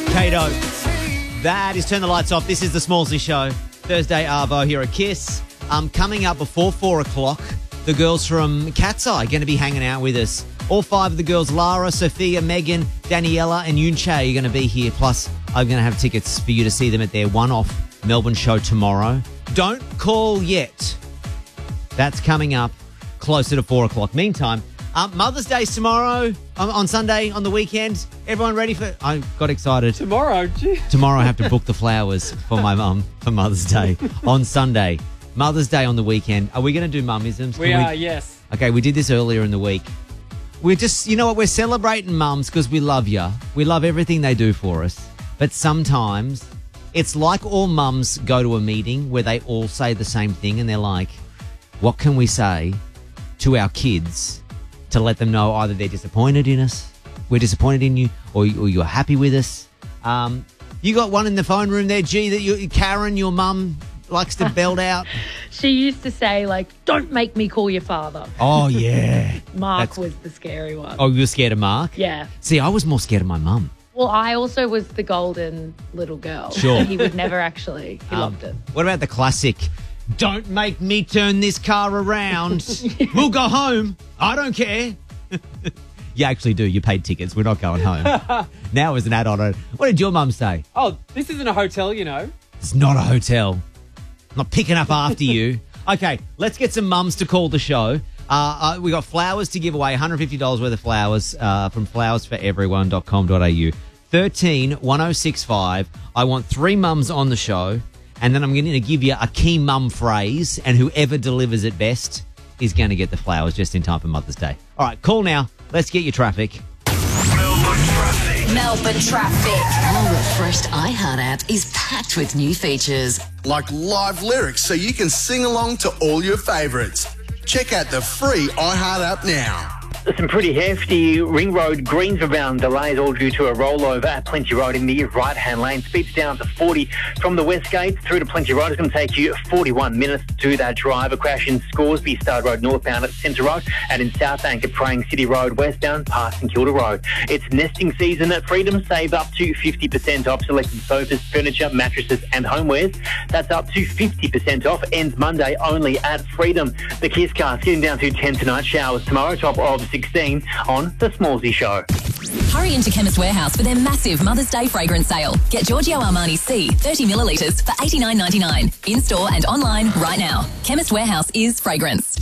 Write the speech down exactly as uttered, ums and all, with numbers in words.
Kato. That is Turn the Lights Off. This is the Smallsy Show. Thursday Arvo here at Kiss. Um, coming up before four o'clock, the girls from Cat's Eye are going to be hanging out with us. All five of the girls, Lara, Sophia, Megan, Daniela and Yun Che, are going to be here. Plus, I'm going to have tickets for you to see them at their one-off Melbourne show tomorrow. Don't call yet. That's coming up closer to four o'clock. Meantime, um, Mother's Day's tomorrow, on, on Sunday, on the weekend. Everyone ready for... I got excited. Tomorrow, gee. Tomorrow I have to book the flowers for my mum for Mother's Day on Sunday. Mother's Day on the weekend. Are we going to do mummisms? We Can are, yes. Okay, we did this earlier in the week. We're just, you know what, we're celebrating mums because we love you. We love everything they do for us. But sometimes it's like all mums go to a meeting where they all say the same thing and they're like, what can we say to our kids to let them know either they're disappointed in us, we're disappointed in you, or, or you're happy with us? Um, you got one in the phone room there, G, that you, Karen, your mum, likes to belt out. She used to say, like, don't make me call your father. Oh, yeah. Mark That's- was the scary one. Oh, you were scared of Mark? Yeah. See, I was more scared of my mum. Well, I also was the golden little girl. Sure. So he would never actually. He Um, loved it. What about the classic, don't make me turn this car around. We'll go home. I don't care. You actually do. You paid tickets. We're not going home. Now as an adult, I- what did your mum say? Oh, this isn't a hotel, you know. It's not a hotel. I'm not picking up after you. Okay, let's get some mums to call the show. Uh, uh, we got flowers to give away, one hundred fifty dollars worth of flowers uh, from flowers for everyone dot com dot a u. thirteen one oh six five. I want three mums on the show, and then I'm going to give you a key mum phrase, and whoever delivers it best is going to get the flowers just in time for Mother's Day. All right, call now. Let's get your traffic. Melbourne traffic. Melbourne traffic. Our refreshed iHeart app is packed with new features. Like live lyrics so you can sing along to all your favourites. Check out the free iHeart app now. Some pretty hefty Ring Road Greensboro bound delays, all due to a rollover at Plenty Road in the right-hand lane. Speeds down to forty from the West Gate through to Plenty Road. It's going to take you forty-one minutes to do that drive. A crash in Scoresby, Stud Road northbound at Centre Road, and in Southbank at Praying City Road westbound past St Kilda Road. It's nesting season at Freedom. Save up to fifty percent off selected sofas, furniture, mattresses and homewares. That's up to fifty percent off. Ends Monday only at Freedom. The Kiss Cast getting down to ten tonight. Showers tomorrow, top of sixteen on The Smallsy Show. Hurry into Chemist Warehouse for their massive Mother's Day fragrance sale. Get Giorgio Armani C thirty millilitres for eighty-nine ninety-nine. In store and online right now. Chemist Warehouse is fragrance.